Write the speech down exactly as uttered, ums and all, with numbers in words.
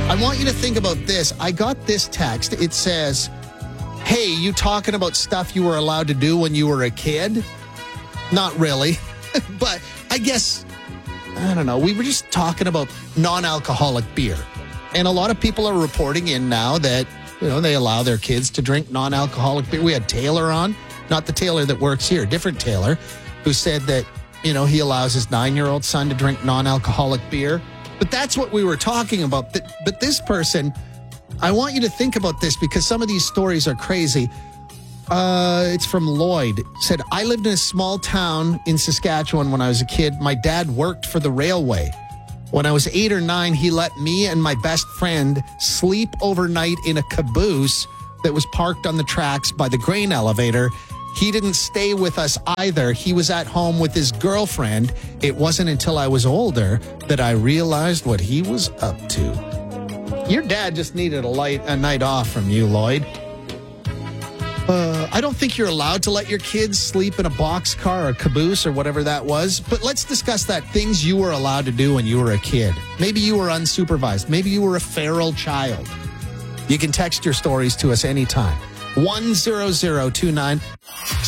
I want you to think about this. I got this text. It says, hey, you talking about stuff you were allowed to do when you were a kid? Not really. But I guess, I don't know. We were just talking about non-alcoholic beer. And a lot of people are reporting in now that, you know, they allow their kids to drink non-alcoholic beer. We had Taylor on, not the Taylor that works here, different Taylor, who said that, you know, he allows his nine-year-old son to drink non-alcoholic beer. But that's what we were talking about. But this person, I want you to think about this because some of these stories are crazy. Uh, it's from Lloyd. It said, I lived in a small town in Saskatchewan when I was a kid. My dad worked for the railway. When I was eight or nine, he let me and my best friend sleep overnight in a caboose that was parked on the tracks by the grain elevator. He didn't stay with us either. He was at home with his girlfriend. It wasn't until I was older that I realized what he was up to. Your dad just needed a light, a night off from you, Lloyd. Uh, I don't think you're allowed to let your kids sleep in a boxcar or a caboose or whatever that was. But let's discuss that. Things you were allowed to do when you were a kid. Maybe you were unsupervised. Maybe you were a feral child. You can text your stories to us anytime. one zero zero two nine